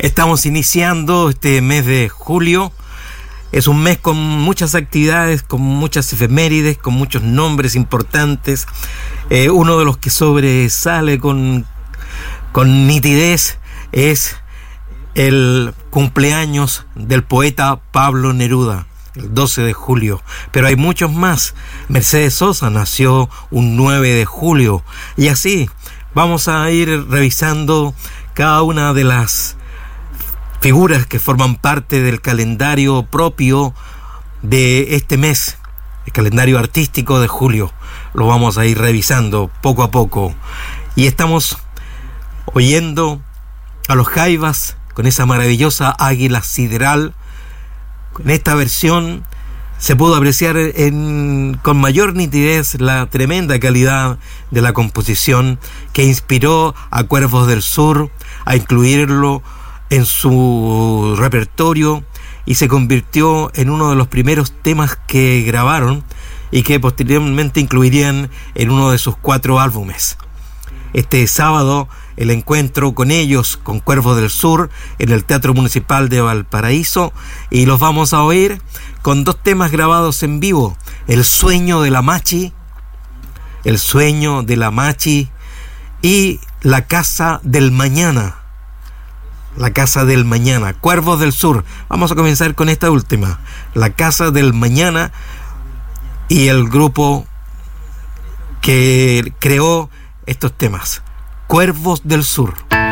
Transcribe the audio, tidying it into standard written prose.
Estamos iniciando este mes de julio. Es un mes con muchas actividades, con muchas efemérides, con muchos nombres importantes. Uno de los que sobresale con nitidez es el cumpleaños del poeta Pablo Neruda, el 12 de julio. Pero hay muchos más. Mercedes Sosa nació un 9 de julio. Y así vamos a ir revisando cada una de las figuras que forman parte del calendario propio de este mes, el calendario artístico de julio. Lo vamos a ir revisando poco a poco. Y estamos oyendo a los Jaivas con esa maravillosa Águila Sideral. En esta versión se pudo apreciar con mayor nitidez la tremenda calidad de la composición que inspiró a Cuervos del Sur a incluirlo en su repertorio y se convirtió en uno de los primeros temas que grabaron y que posteriormente incluirían en uno de sus 4 álbumes. Este sábado el encuentro con ellos, con Cuervos del Sur, en el Teatro Municipal de Valparaíso, y los vamos a oír con 2 temas grabados en vivo: El Sueño de la Machi, y La Casa del Mañana. La Casa del Mañana, Cuervos del Sur. Vamos a comenzar con esta última, La Casa del Mañana, y el grupo que creó estos temas, Cuervos del Sur.